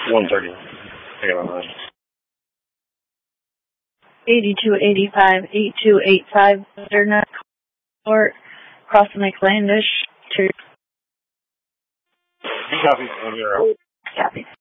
130. I got my mind. 8285, 8285, Butternut Court, Crossing Lake Landish. Copy. 1-0. Copy.